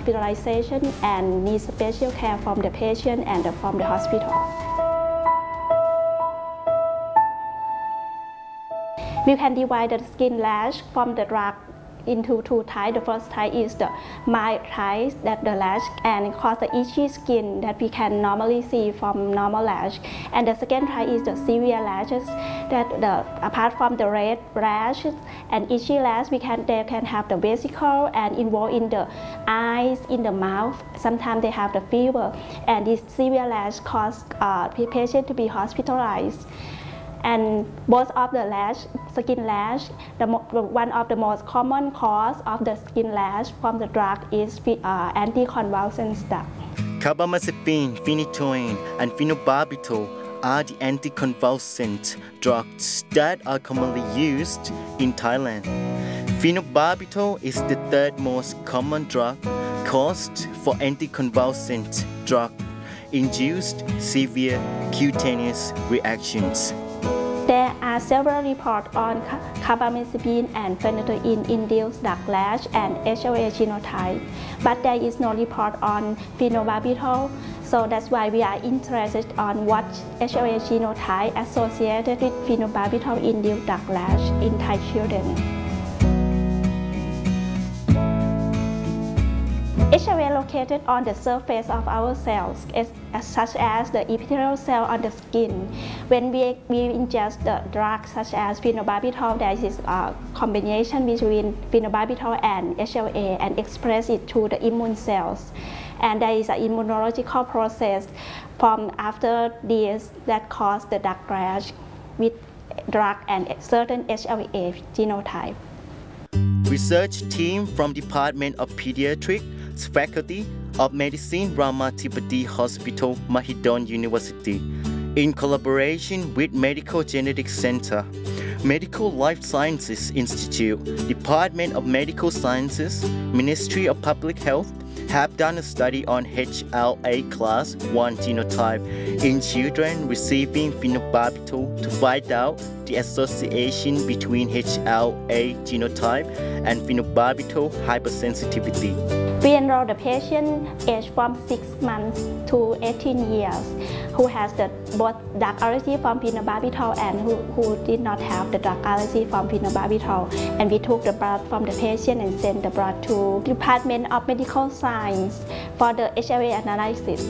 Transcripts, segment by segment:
hospitalization and need special care from the patient and from the hospital. We can divide the skin rash from the drug into two types. The first type is the mild type, that the rash and cause the itchy skin that we can normally see from normal rash. And the second type is the severe rashes, that apart from the red rash and itchy rash, they can have the vesicle and involved in the eyes, in the mouth. Sometimes they have the fever, and this severe rash cause the patient to be hospitalized. And both of the skin rash, one of the most common cause of the skin rash from the drug is anticonvulsant drug. Carbamazepine, phenytoin, and phenobarbital are the anticonvulsant drugs that are commonly used in Thailand. Phenobarbital is the third most common drug caused for anticonvulsant drug-induced severe cutaneous reactions. There are several reports on carbamazepine and phenytoin-induced dark rash and HLA genotype, but there is no report on phenobarbital, so that's why we are interested on what HLA genotype associated with phenobarbital-induced dark rash in Thai children. HLA located on the surface of our cells, such as the epithelial cell on the skin. When we ingest the drugs such as phenobarbital, there is a combination between phenobarbital and HLA and express it to the immune cells. And there is an immunological process from after this that cause the dark rash with drug and certain HLA genotype. Research team from Department of Pediatrics, Faculty of Medicine, Ramathipati Hospital, Mahidol University, in collaboration with Medical Genetics Center, Medical Life Sciences Institute, Department of Medical Sciences, Ministry of Public Health, have done a study on HLA class 1 genotype in children receiving phenobarbital to find out the association between HLA genotype and phenobarbital hypersensitivity. We enroll the patient aged from 6 months to 18 years who has both drug allergy from phenobarbital and who did not have the drug allergy from phenobarbital. And we took the blood from the patient and sent the blood to Department of Medical Science for the HLA analysis.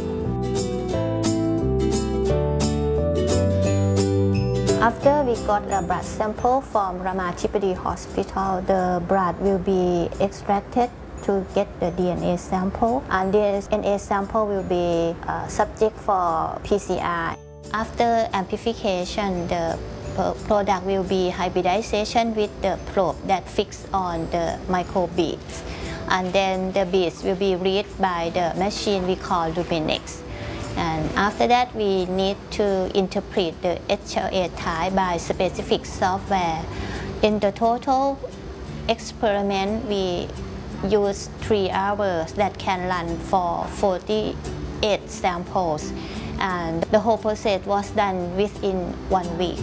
After we got a blood sample from Ramathipati Hospital, the blood will be extracted to get the DNA sample, and this DNA sample will be subject for PCR. After amplification, the product will be hybridization with the probe that fixed on the microbeads, and then the beads will be read by the machine we call Luminex. And after that, we need to interpret the HLA type by specific software. In the total experiment, we use 3 hours that can run for 48 samples, and the whole process was done within 1 week.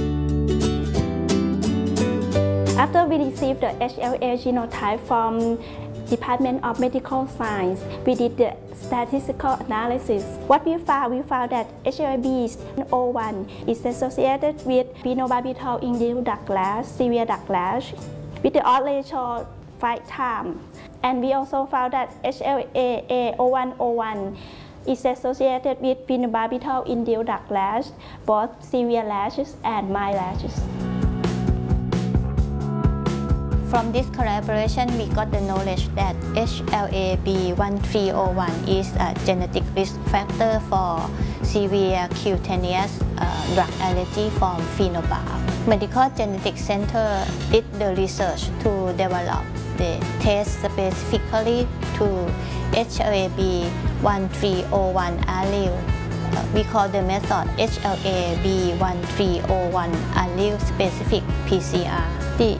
After we received the HLA genotype from Department of Medical Science, we did the statistical analysis. What we found that HLA-B01 is associated with phenobarbital-induced dark rash, severe dark rash, with the odds ratio 5 times. And we also found that HLA-A0101 is associated with phenobarbital-induced dark rash, both severe rashes and mild rashes. From this collaboration, we got the knowledge that HLA-B1301 is a genetic risk factor for severe cutaneous drug allergy from phenobarb. Medical Genetics Center did the research to develop the test specifically to HLA-B1301 allele. We call the method HLA-B1301 allele specific PCR. The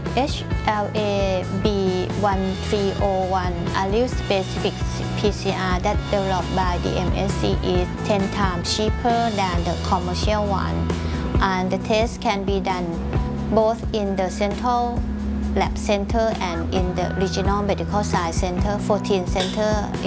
HLA-B1301 allele specific PCR that developed by the MSC is 10 times cheaper than the commercial one. And the test can be done both in the central lab center and in the regional medical science center, 14 center